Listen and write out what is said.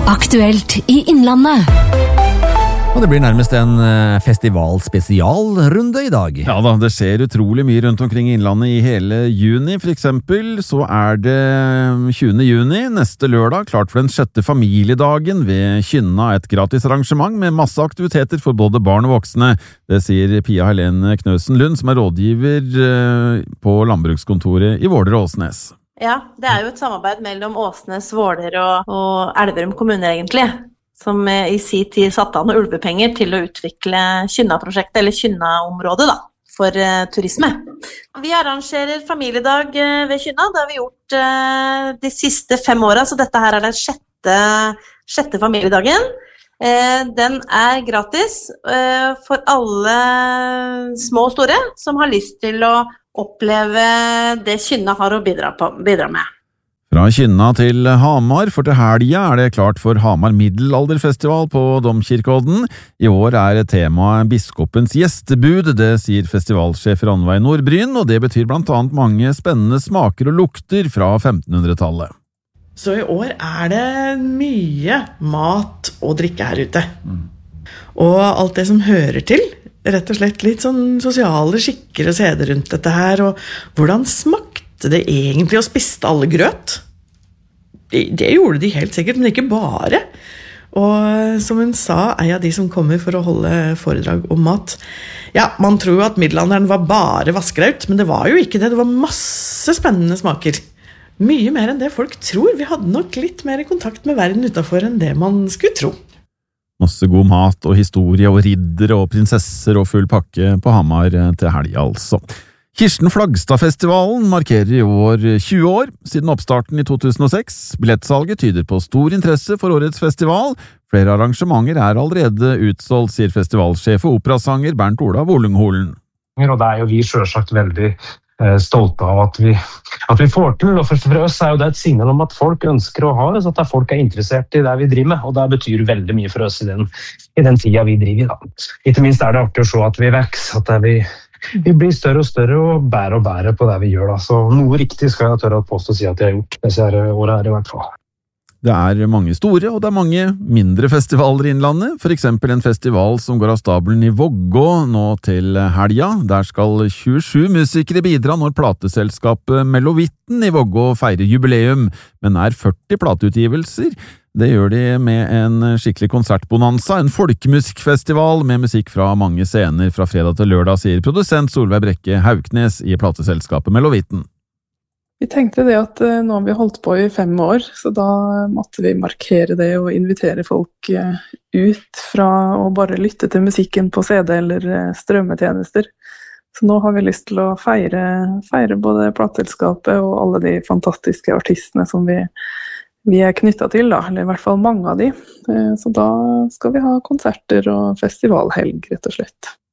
Aktuelt i Innlandet. Og det blir nærmest en festivalspesialrunde i dag. Ja da, det skjer utrolig mye rundt omkring i Innlandet i hele juni. For eksempel så det 20. juni, neste lørdag, klart for den 6. familiedagen ved Kynna, et gratis arrangement med masse aktiviteter for både barn og voksne. Det sier Pia Helene Knøsen Lund, som er rådgiver på landbrukskontoret i Våler og Åsnes. Ja, det jo et samarbeid mellom Åsnes, Våler og Elverum kommuner egentlig, som i sin tid satte an ulvepenger til å utvikle Kynna-prosjektet, eller Kynna-området da, for turisme. Vi arrangerer familiedag ved Kynna, det har vi gjort de siste 5 årene, så dette her den sjette familiedagen. Den gratis for alle små og store som har lyst til å oppleve det Kynna har å bidra med. Fra Kynna til Hamar, for til helga det klart for Hamar Middelalderfestival på Domkirkeodden. I år temaet biskopens gjestebud, det sier festivalsjef Ranveig Nordbryn, og det betyr blant annet mange spennende smaker og lukter fra 1500-tallet. Så i år det mye mat og drikke her ute. Og alt det som hører til, rett og slett litt sånn sosiale skikker og seder rundt dette her, og hvordan smakte det egentlig å spiste alle grøt? Det gjorde de helt sikkert, men ikke bare. Og som hun sa, av de som kommer for å holde foredrag om mat, ja, man tror jo at middelalderen var bare vaskegraut, men det var jo ikke det, det var masse spennende smaker. Mye mer enn det folk tror. Vi hadde nok litt mer kontakt med verden utenfor enn det man skulle tro. Masse god mat og historie og riddere og prinsesser og full pakke på Hamar til helga altså. Kirsten Flagstad-festivalen markerer i år 20 år, siden oppstarten i 2006. Billettsalget tyder på stor interesse for årets festival. Flere arrangementer allerede utsolgt, sier festivalsjef og operasanger Bernt Olav Olungholen. Og det jo vi selvsagt veldig stolte av at vi får til, og for oss jo det et signal om at folk ønsker å ha det, så at folk interessert i det vi driver med, og det betyr veldig mye for oss i den tida vi driver i. Da. Ikke minst det artig å se at vi vekser, at vi blir større og større og bære på det vi gjør. Da. Så noe riktig skal jeg tørre å påstå å si at jeg har gjort disse årene her i hvert fall. Det mange store, og det mange mindre festivaler i Innlandet. For eksempel en festival som går av stabelen i Vågå nå til helga. Der skal 27 musikere bidra når plateselskapet Melovitten i Vågå feirer jubileum, men 40 plateutgivelser. Det gjør de med en skikkelig konsertbonanza, en folkemusikkfestival med musikk fra mange scener fra fredag til lørdag, sier produsent Solveig Brekke Hauknes i plateselskapet Melovitten. Vi tenkte det at nå har vi holdt på i 5 år, så da måtte vi markere det og invitere folk ut fra å bare lytte til musikken på CD eller strømmetjenester. Så nå har vi lyst til å feire både plateselskapet og alle de fantastiske artistene som vi knyttet til, da, eller i hvert fall mange av de. Så da skal vi ha konserter og festivalhelg, rett og slett.